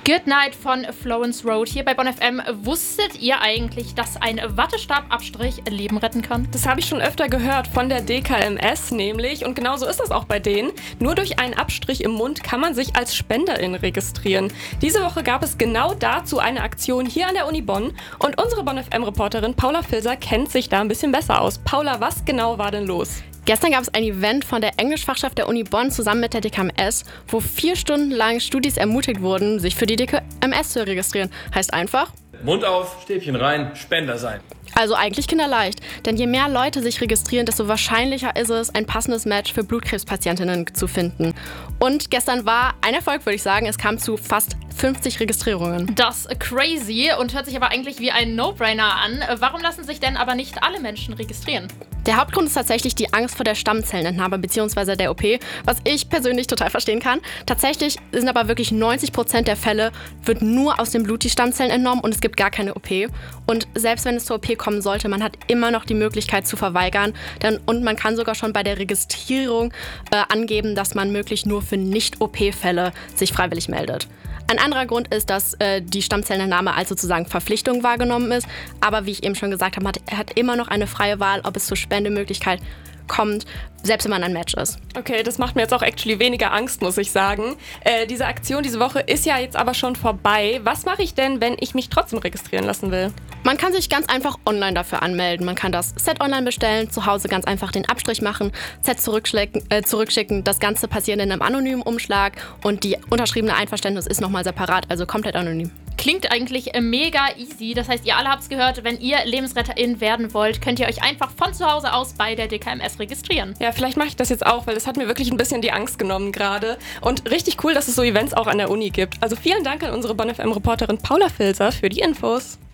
Good Night von Florence Road hier bei Bonn FM. Wusstet ihr eigentlich, dass ein Wattestababstrich Leben retten kann? Das habe ich schon öfter gehört von der DKMS nämlich und genau so ist das auch bei denen. Nur durch einen Abstrich im Mund kann man sich als Spenderin registrieren. Diese Woche gab es genau dazu eine Aktion hier an der Uni Bonn und unsere Bonn FM-Reporterin Paula Filser kennt sich da ein bisschen besser aus. Paula, was genau war denn los? Gestern gab es ein Event von der Englischfachschaft der Uni Bonn zusammen mit der DKMS, wo 4 Stunden lang Studis ermutigt wurden, sich für die DKMS zu registrieren. Heißt einfach: Mund auf, Stäbchen rein, Spender sein. Also eigentlich kinderleicht, denn je mehr Leute sich registrieren, desto wahrscheinlicher ist es, ein passendes Match für Blutkrebspatientinnen zu finden. Und gestern war ein Erfolg, würde ich sagen. Es kam zu fast 50 Registrierungen. Das ist crazy und hört sich aber eigentlich wie ein No-Brainer an. Warum lassen sich denn aber nicht alle Menschen registrieren? Der Hauptgrund ist tatsächlich die Angst vor der Stammzellenentnahme bzw. der OP, was ich persönlich total verstehen kann. Tatsächlich sind aber wirklich 90% der Fälle, wird nur aus dem Blut die Stammzellen entnommen und es gibt gar keine OP. Und selbst wenn es zur OP kommen sollte, man hat immer noch die Möglichkeit zu verweigern. Und man kann sogar schon bei der Registrierung angeben, dass man möglichst nur für Nicht-OP-Fälle sich freiwillig meldet. Ein anderer Grund ist, dass die Stammzellenentnahme als sozusagen Verpflichtung wahrgenommen ist. Aber wie ich eben schon gesagt habe, man hat immer noch eine freie Wahl, ob es zur Spendemöglichkeit kommt, selbst wenn man ein Match ist. Okay, das macht mir jetzt auch actually weniger Angst, muss ich sagen. Diese Aktion diese Woche ist ja jetzt aber schon vorbei. Was mache ich denn, wenn ich mich trotzdem registrieren lassen will? Man kann sich ganz einfach online dafür anmelden. Man kann das Set online bestellen, zu Hause ganz einfach den Abstrich machen, Set zurückschicken. Das Ganze passiert in einem anonymen Umschlag und die unterschriebene Einverständnis ist nochmal separat, also komplett anonym. Klingt eigentlich mega easy. Das heißt, ihr alle habt es gehört, wenn ihr LebensretterInnen werden wollt, könnt ihr euch einfach von zu Hause aus bei der DKMS registrieren. Ja, vielleicht mache ich das jetzt auch, weil das hat mir wirklich ein bisschen die Angst genommen gerade. Und richtig cool, dass es so Events auch an der Uni gibt. Also vielen Dank an unsere Bonn FM-Reporterin Paula Filser für die Infos.